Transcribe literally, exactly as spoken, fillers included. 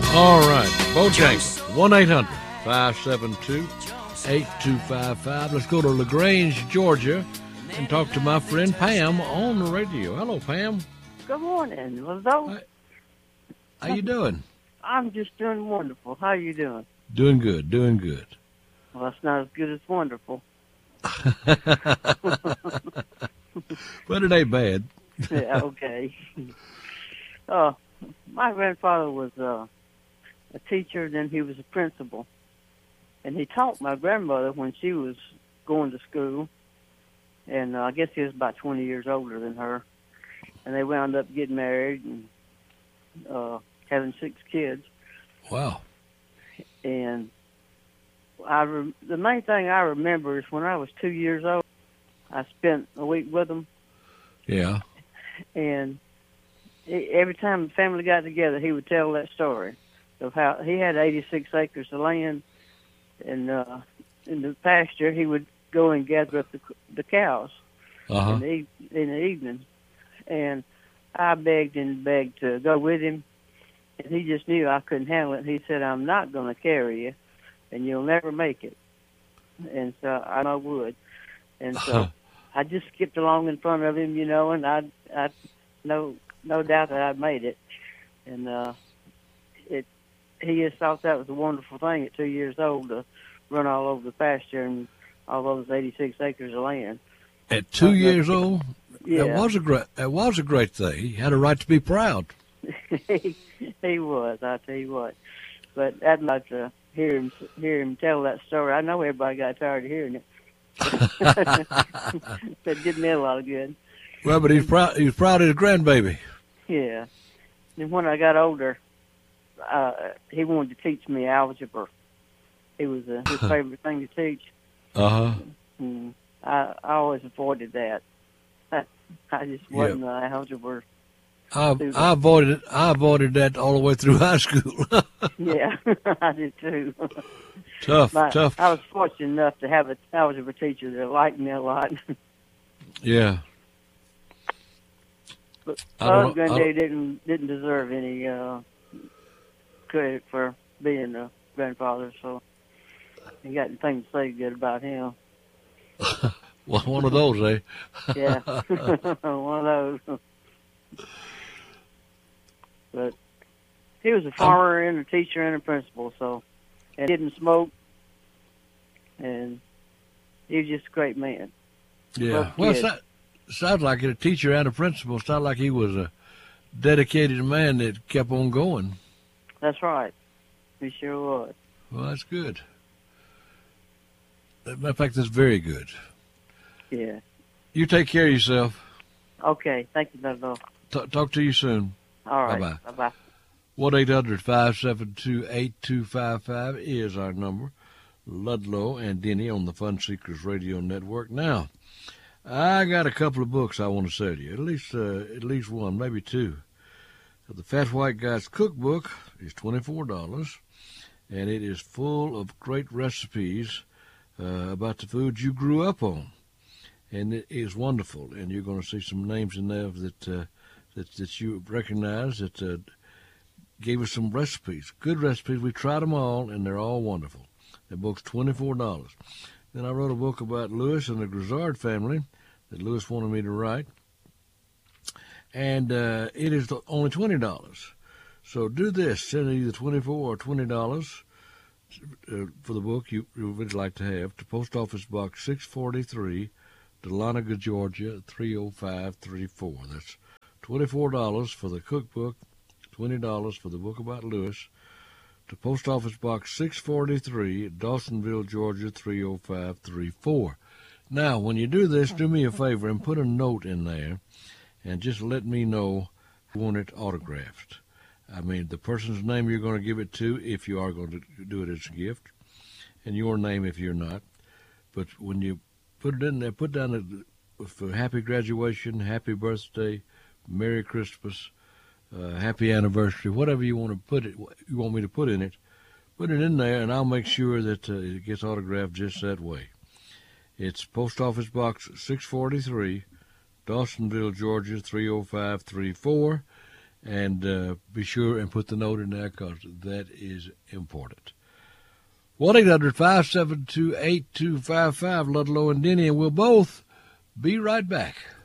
All right, Bojangles, one eight hundred five seven two eight two five five. Let's go to LaGrange, Georgia, and talk to my friend Pam on the radio. Hello, Pam. Good morning. Well, those, Hi. How you doing? I'm just doing wonderful. How you doing? Doing good, doing good. Well, that's not as good as wonderful. But it ain't bad. Yeah, okay. Uh, my grandfather was uh, a teacher, then he was a principal. And he taught my grandmother when she was going to school. And uh, I guess he was about twenty years older than her. And they wound up getting married and uh, having six kids. Wow. And I re- the main thing I remember is when I was two years old, I spent a week with him. Yeah. And he, every time the family got together, he would tell that story of how he had eighty-six acres of land, and uh, in the pasture he would go and gather up the, the cows Uh-huh. in, the, e- in the evening. And I begged and begged to go with him, and he just knew I couldn't handle it. He said, "I'm not going to carry you, and you'll never make it." And so I know I would. And so I just skipped along in front of him, you know, and I, I, no, no doubt that I made it. And uh, it, he just thought that was a wonderful thing at two years old to run all over the pasture and all those eighty-six acres of land. At two years old, Yeah. that was a great. That was a great thing. He had a right to be proud. he, he was, I tell you what. But I'd like to hear him hear him tell that story. I know everybody got tired of hearing it. That did me a lot of good. Well, but he's proud. He's proud of his grandbaby. Yeah. And when I got older, uh, he wanted to teach me algebra. It was uh, his favorite thing to teach. Uh huh. And I, I always avoided that. I, I just wasn't an algebra. I, I avoided it. I avoided that all the way through high school. Yeah, I did too. Tough, My, tough. I was fortunate enough to have an algebra teacher that liked me a lot. Yeah. But I my don't- other granddaddy didn't didn't deserve any uh, credit for being a grandfather, so I got anything to say good about him. Well, one of those, eh? Yeah, one of those. But he was a farmer and a teacher and a principal, so and didn't smoke, and he was just a great man. Yeah. Love Well, kids. so, sounds like it. A teacher and a principal. Sounds like he was a dedicated man that kept on going. That's right. He sure was. Well, that's good. As a matter of fact, that's very good. Yeah. You take care of yourself. Okay. Thank you, Doug. T- talk to you soon. All right. Bye-bye. Bye-bye. one eight hundred five seven two eight two five five is our number. Ludlow and Denny on the Fun Seekers Radio Network. Now, I got a couple of books I want to sell you. At least, uh, at least one, maybe two. The Fat White Guy's Cookbook is twenty-four dollars, and it is full of great recipes uh, about the foods you grew up on. And it is wonderful, and you're going to see some names in there that uh, that, that you recognize that uh, gave us some recipes, good recipes. We tried them all, and they're all wonderful. The book's twenty-four dollars. Then I wrote a book about Lewis and the Grizzard family that Lewis wanted me to write, and uh, it is only twenty dollars. So do this. Send either twenty-four dollars or twenty dollars uh, for the book you, you would like to have to Post Office Box six forty-three, Dahlonega, Georgia, three oh five three four. That's twenty-four dollars for the cookbook, twenty dollars for the book about Lewis, to Post Office Box six forty-three, Dawsonville, Georgia, three oh five three four. Now, when you do this, do me a favor and put a note in there and just let me know you want it autographed. I mean, the person's name you're going to give it to, if you are going to do it as a gift, and your name if you're not. But when you put it in there, put down a, for happy graduation, happy birthday, Merry Christmas, uh, happy anniversary, whatever you want to put it, you want me to put in it, put it in there, and I'll make sure that uh, it gets autographed just that way. It's Post Office Box six forty-three, Dawsonville, Georgia, three oh five three four. and uh, be sure and put the note in there because that is important. one eight hundred five seven two eight two five five, Ludlow and Denny, and we'll both be right back.